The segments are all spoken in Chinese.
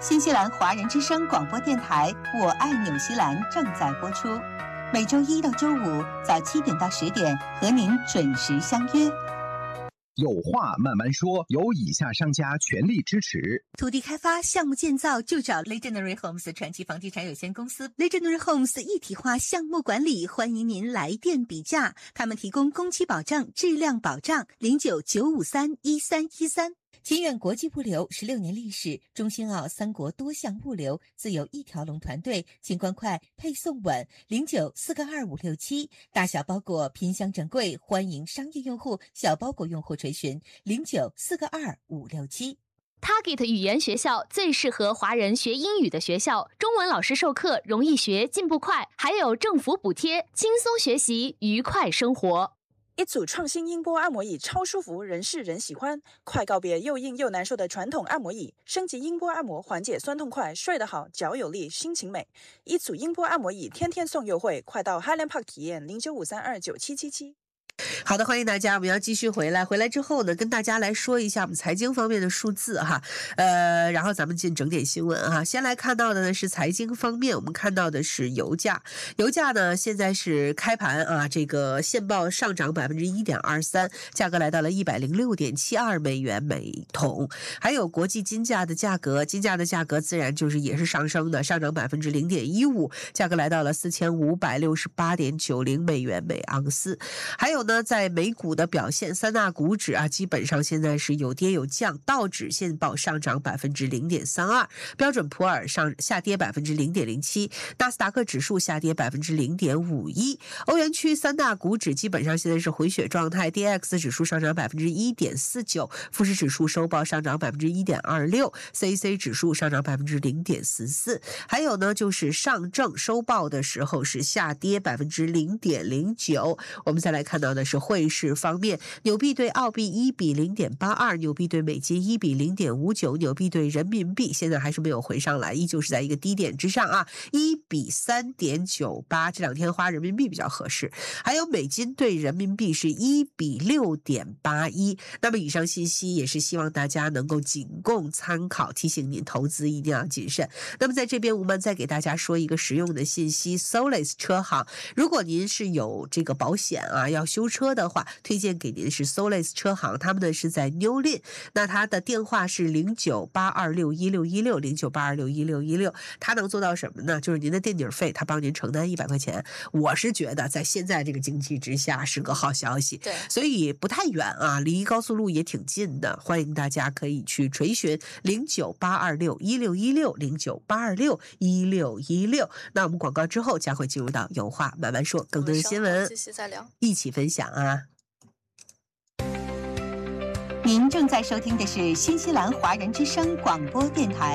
新西兰华人之声广播电台《我爱纽西兰》正在播出，每周一到周五早7点到10点和您准时相约。 有话慢慢说，由以下商家全力支持。 土地开发项目建造就找 Legendary Homes 传奇房地产有限公司。Legendary Homes 一体化项目管理，欢迎您来电比价。他们提供工期保障、质量保障。09-953-1313。金苑国际物流16年历史，中新澳3国多项物流，自有一条龙团队，清关快，配送稳。09-422-567，大小包裹拼箱整柜，欢迎商业用户、小包裹用户垂询。09-422-567。 Target 语言学校最适合华人学英语的学校，中文老师授课容易学，进步快，还有政府补贴，轻松学习，愉快生活。 一组创新音波按摩椅超舒服，人是人喜欢，快告别又硬又难受的传统按摩椅，升级音波按摩，缓解酸痛快，睡得好，脚有力，心情美。一组音波按摩椅天天送优惠，快到 Highland Park 体验0953297777。 好的，欢迎大家，我们要继续回来之后呢，跟大家来说一下我们财经方面的数字哈，然后咱们进整点新闻哈。先来看到的呢是财经方面，我们看到的是油价呢现在是开盘啊，这个现报上涨 1.23%， 价格来到了 106.72 美元每桶。还有国际金价的价格自然就是也是上升的，上涨 0.15%， 价格来到了 4568.90 美元每盎司。还有呢，在美股的表现，三大股指啊，基本上现在是有跌有降。道指现报上涨 0.32%， 标准普尔下跌 0.07%， 纳斯达克指数下跌 0.51%。欧元区三大股指基本上现在是回血状态 ，DAX 指数上涨 1.49%， 富时指数收报上涨 1.26%， CAC 指数上涨 0.14%。还有呢，就是上证收报的时候是下跌 0.09%。我们再来看到的是汇市方面，纽币对澳币1比 0.82， 纽币对美金1比 0.59， 纽币对人民币现在还是没有回上来，依旧是在一个低点之上啊，1比 3.98， 这两天花人民币比较合适。还有美金对人民币是1比 6.81。 那么以上信息也是希望大家能够仅供参考，提醒您投资一定要谨慎。那么在这边我们再给大家说一个实用的信息， Solis 车行，如果您是有这个保险啊，要修车的话，推荐给您是 Solis 车行，他们呢是在 New Lin， 那他的电话是0982611616 0982611616，他能做到什么呢？就是您的垫底费，他帮您承担100块钱。我是觉得在现在这个经济之下是个好消息， 对， 所以不太远啊，离高速路也挺近的，欢迎大家可以去垂询0982611616 0982611616。那我们广告之后将会进入到有话慢慢说，更多的新闻继续再聊， 一起分享啊。 您正在收听的是新西兰华人之声广播电台。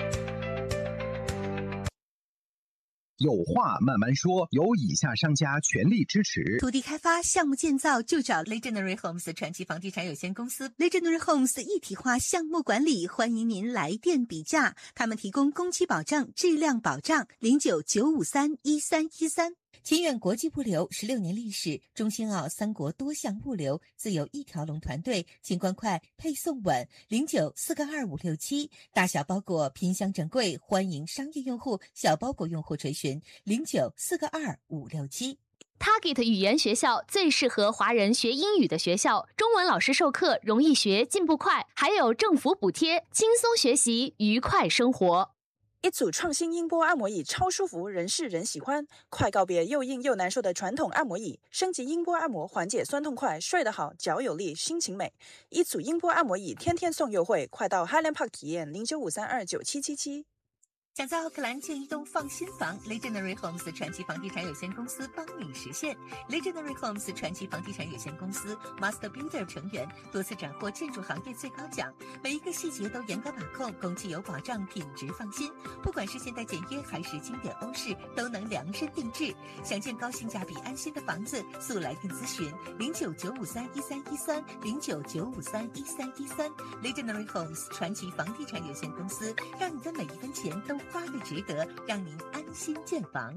有话慢慢说，由以下商家全力支持。 土地开发项目建造就找 Legendary Homes 传奇房地产有限公司。Legendary Homes 一体化项目管理，欢迎您来电比价。他们提供工期保障、质量保障。09-953-1313。金苑国际物流16年历史，中新澳3国多项物流，自有一条龙团队，清关快，配送稳。09-422-567，大小包裹拼箱整柜，欢迎商业用户、小包裹用户垂询。09-422-567。 Target 语言学校最适合华人学英语的学校，中文老师授课容易学，进步快，还有政府补贴，轻松学习，愉快生活。 一组创新音波按摩椅超舒服，人是人喜欢，快告别又硬又难受的传统按摩椅，升级音波按摩，缓解酸痛快，睡得好，脚有力，心情美。一组音波按摩椅天天送优惠，快到 Highland Park 体验0953297777。 想在奥克兰建一栋放心房 ，Legendary Homes 传奇房地产有限公司帮你实现。Legendary Homes 传奇房地产有限公司 Master Builder 成员，多次斩获建筑行业最高奖，每一个细节都严格把控，工期有保障，品质放心。不管是现代简约还是经典欧式，都能量身定制。想建高性价比安心的房子，速来电咨询09-953-1313 09-953-1313。Legendary Homes 传奇房地产有限公司，让你的每一分钱都花得值得，让您安心建房。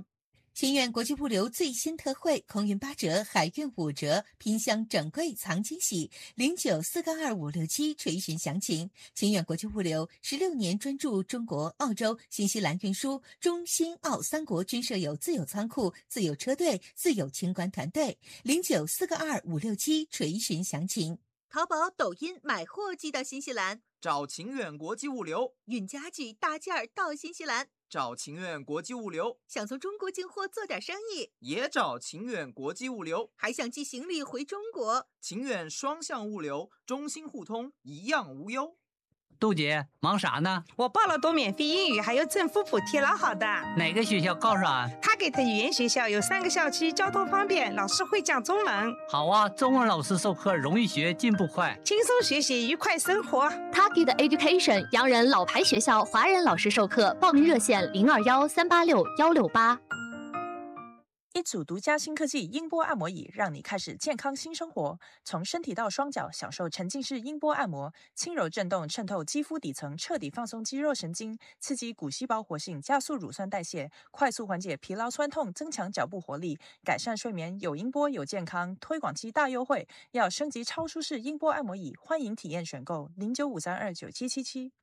新苑国际物流最新特惠，空运8折，海运5折，拼箱整柜藏惊喜，09422567垂询详情。新苑国际物流16年专注中国、澳洲、新西兰运输，中新澳3国均设有自有仓库、自有车队、自有清关团队，09422567垂询详情。淘宝、抖音买货寄到新西兰， 找晴远国际物流； 运家具大件儿到新西兰， 找晴远国际物流； 想从中国进货做点生意， 也找晴远国际物流； 还想寄行李回中国， 晴远双向物流，中新互通，一样无忧。 杜姐，忙啥呢？ 我报了多免费英语，还有政府补贴，老好的。 哪个学校告诉俺？ 他给的语言学校有3个校区，交通方便，老师会讲中文。 好啊，中文老师授课容易学，进步快， 轻松学习，愉快生活。 Target Education 洋人老牌学校，华人老师授课，报名热线0213861668。 一组独家新科技音波按摩椅，让你开始健康新生活。从身体到双脚，享受沉浸式音波按摩，轻柔震动渗透肌肤底层，彻底放松肌肉神经，刺激骨细胞活性，加速乳酸代谢，快速缓解疲劳酸痛，增强脚部活力，改善睡眠。有音波有健康，推广期大优惠，要升级超舒适音波按摩椅，欢迎体验选购0953297777。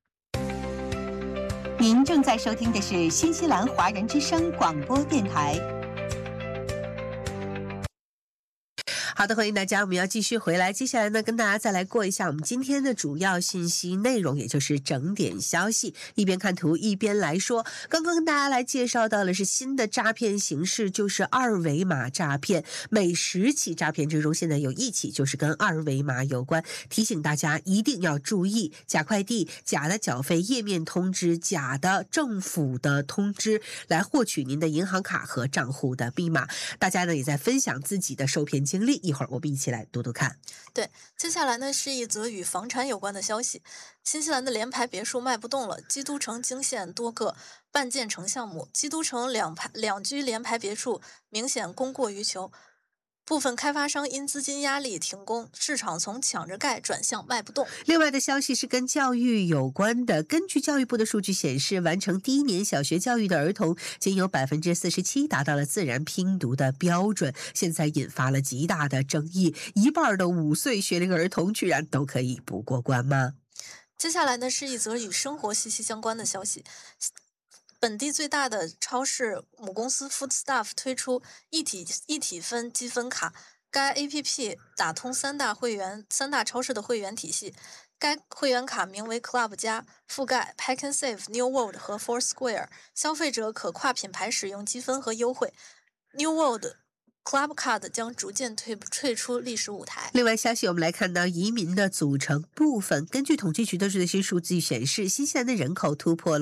您正在收听的是新西兰华人之声广播电台。 好的，欢迎大家，我们要继续回来。接下来呢，跟大家再来过一下我们今天的主要信息内容，也就是整点消息。一边看图一边来说，刚刚跟大家来介绍到的是新的诈骗形式，就是二维码诈骗。每10起诈骗之中，现在有1起就是跟二维码有关，提醒大家一定要注意假快递、假的缴费页面通知、假的政府的通知，来获取您的银行卡和账户的密码。大家呢也在分享自己的受骗经历。一会儿我们一起来读读看。 对，接下来呢是一则与房产有关的消息。新西兰的联排别墅卖不动了，基督城惊现多个半建成项目，基督城两居联排别墅明显供过于求。部分开发商因资金压力停工，市场从抢着盖转向卖不动。 另外的消息是跟教育有关的。根据教育部的数据显示，完成第1年小学教育的儿童仅有47%达到了自然拼读的标准，现在引发了极大的争议。一半的5岁学龄儿童居然都可以不过关吗？ 接下来呢是一则与生活息息相关的消息。本地最大的超市母公司 Foodstuff 推出一体分积分卡，该 APP 打通三大超市的会员体系。该会员卡名为 Club 加，覆盖 Pack and Save、New World 和 Foursquare， 消费者可跨品牌使用积分和优惠。New World、Club Card 将逐渐退出历史舞台。 另外消息我们来看到移民的组成部分，根据统计局的最新数据显示，新西兰的人口突破了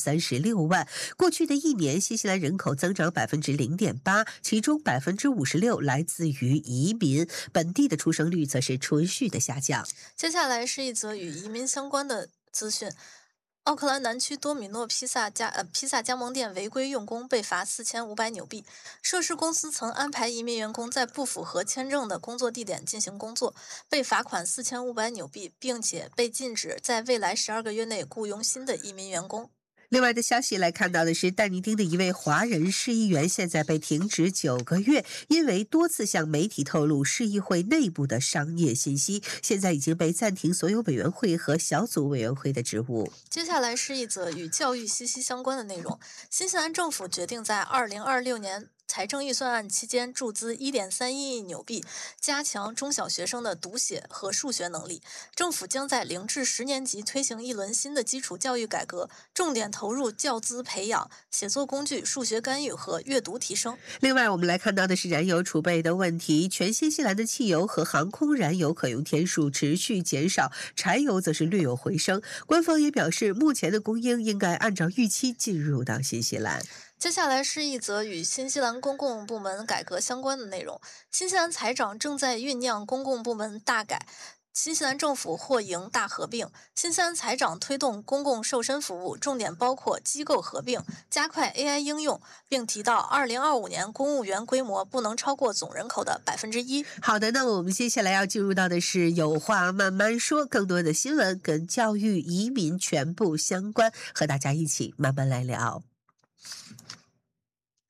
536万。过去的1年，新西兰人口增长 0.8%， 其中 56% 来自于移民，本地的出生率则是持续的下降。 接下来是一则与移民相关的资讯。奥克兰南区多米诺披萨加盟店违规用工被罚4500纽币。涉事公司曾安排移民员工在不符合签证的工作地点进行工作，被罚款4500纽币，并且被禁止在未来12个月内雇佣新的移民员工。 另外的消息来看到的是，但尼丁的一位华人市议员现在被停职9个月，因为多次向媒体透露市议会内部的商业信息，现在已经被暂停所有委员会和小组委员会的职务。 接下来是一则与教育息息相关的内容。新西兰政府决定在2026年财政预算案期间注资1.31亿纽币，加强中小学生的读写和数学能力。政府将在0至10年级推行一轮新的基础教育改革，重点投入教资培养、写作工具、数学干预和阅读提升。 另外我们来看到的是燃油储备的问题，全新西兰的汽油和航空燃油可用天数持续减少，柴油则是略有回升。官方也表示，目前的供应应该按照预期进入到新西兰。 接下来是一则与新西兰公共部门改革相关的内容。新西兰财长正在酝酿公共部门大改，新西兰政府或迎大合并。新西兰财长推动公共瘦身服务，重点包括机构合并、加快 AI 应用，并提到2025年公务员规模不能超过总人口的1%。 好的，那么我们接下来要进入到的是有话慢慢说，更多的新闻跟教育、移民全部相关，和大家一起慢慢来聊。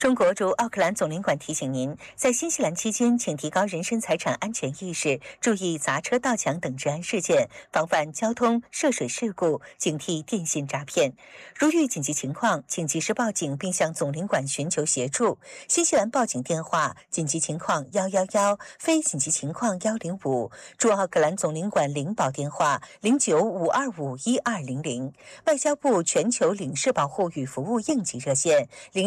中国驻奥克兰总领馆提醒您，在新西兰期间，请提高人身财产安全意识，注意砸车、盗抢等治安事件，防范交通、涉水事故，警惕电信诈骗。如遇紧急情况，请及时报警并向总领馆寻求协助。新西兰报警电话：紧急情况111，非紧急情况105。驻奥克兰总领馆领保电话0952512200。外交部全球领事保护与服务应急热线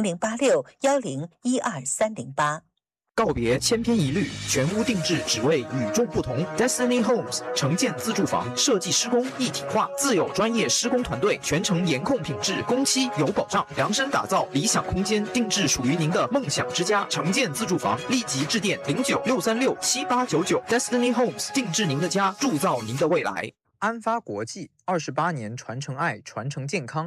0086101238。 告别千篇一律，全屋定制，只为与众不同。Destiny Homes 城建自住房设计施工一体化，自有专业施工团队，全程严控品质，工期有保障，量身打造理想空间，定制属于您的梦想之家。城建自住房，立即致电0963678899。Destiny Homes 定制您的家，铸造您的未来。 安发国际28年传承爱，传承健康。